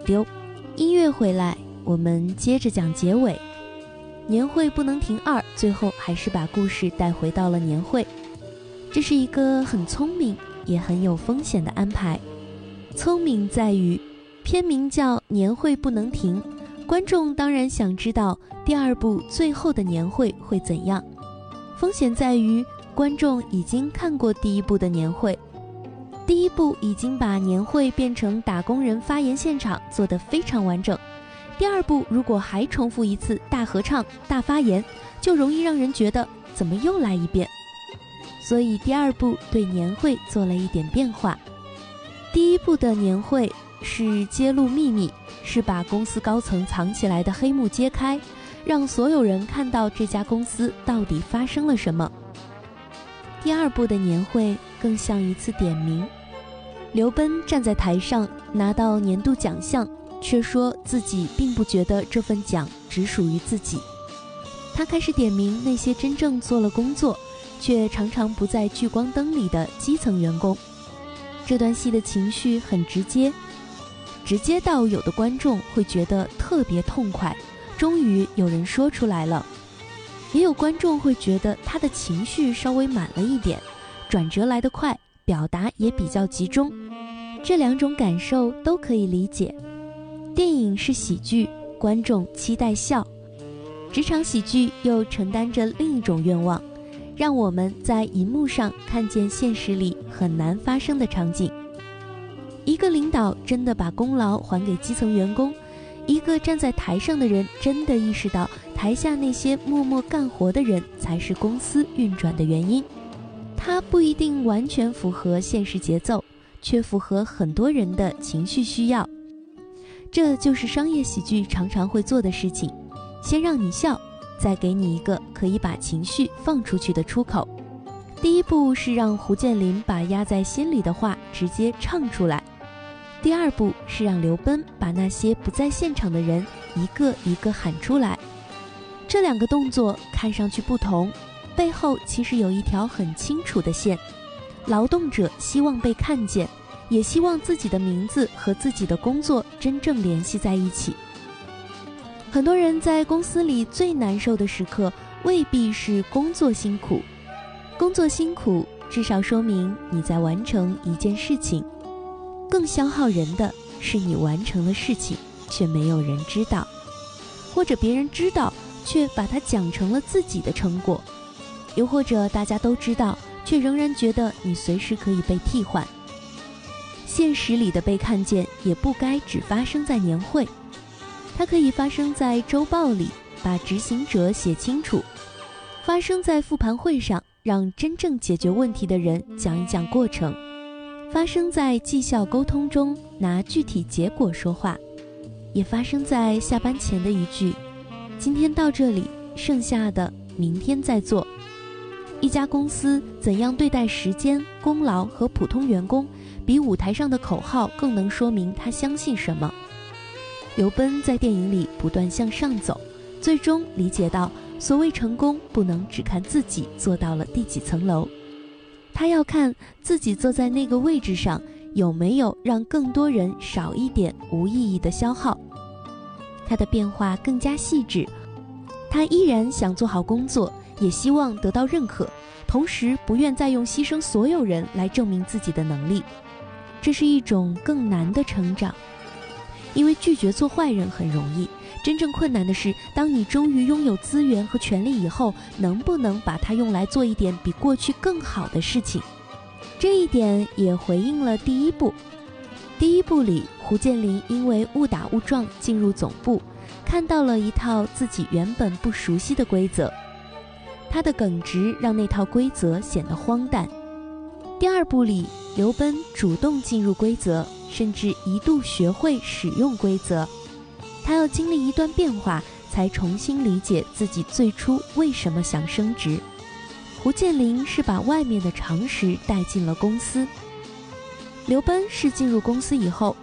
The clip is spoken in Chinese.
丢。音乐回来，我们接着讲结尾。年会不能停2，最后还是把故事带回到了年会。这是一个很聪明也很有风险的安排。聪明在于片名叫年会不能停，观众当然想知道第2部最后的年会会怎样。风险在于观众已经看过第1部的年会，第1部已经把年会变成打工人发言现场做得非常完整，第2部如果还重复一次大合唱大发言，就容易让人觉得怎么又来一遍。所以第2部对年会做了一点变化。第1部的年会是揭露秘密，是把公司高层藏起来的黑幕揭开，让所有人看到这家公司到底发生了什么。第2部的年会更像一次点名。刘奔站在台上拿到年度奖项，却说自己并不觉得这份奖只属于自己。他开始点名那些真正做了工作，却常常不在聚光灯里的基层员工。这段戏的情绪很直接，直接到有的观众会觉得特别痛快，终于有人说出来了。也有观众会觉得他的情绪稍微满了一点，转折来得快，表达也比较集中。这2种感受都可以理解。电影是喜剧，观众期待笑。职场喜剧又承担着另一种愿望，让我们在荧幕上看见现实里很难发生的场景。一个领导真的把功劳还给基层员工，一个站在台上的人真的意识到台下那些默默干活的人才是公司运转的原因。它不一定完全符合现实节奏，却符合很多人的情绪需要。这就是商业喜剧常常会做的事情，先让你笑，再给你一个可以把情绪放出去的出口。第1部是让胡建林把压在心里的话直接唱出来，第2部是让刘奔把那些不在现场的人一个一个喊出来。这2个动作看上去不同，背后其实有一条很清楚的线。劳动者希望被看见，也希望自己的名字和自己的工作真正联系在一起。很多人在公司里最难受的时刻未必是工作辛苦，工作辛苦至少说明你在完成一件事情，更消耗人的是你完成了事情却没有人知道，或者别人知道却把它讲成了自己的成果，又或者大家都知道却仍然觉得你随时可以被替换。现实里的被看见也不该只发生在年会，它可以发生在周报里，把执行者写清楚；发生在复盘会上，让真正解决问题的人讲一讲过程；发生在绩效沟通中，拿具体结果说话；也发生在下班前的一句“今天到这里，剩下的明天再做”。一家公司怎样对待时间、功劳和普通员工，比舞台上的口号更能说明他相信什么。刘奔在电影里不断向上走，最终理解到所谓成功不能只看自己做到了第几层楼，他要看自己坐在那个位置上有没有让更多人少一点无意义的消耗。他的变化更加细致，他依然想做好工作，也希望得到认可，同时不愿再用牺牲所有人来证明自己的能力。这是一种更难的成长，因为拒绝做坏人很容易，真正困难的是当你终于拥有资源和权利以后，能不能把它用来做一点比过去更好的事情。这一点也回应了第1部。第1部里，胡建林因为误打误撞进入总部，看到了一套自己原本不熟悉的规则，他的耿直让那套规则显得荒诞。第2部里，刘奔主动进入规则，甚至一度学会使用规则。他要经历一段变化，才重新理解自己最初为什么想升职。胡建林是把外面的常识带进了公司，刘奔是进入公司以后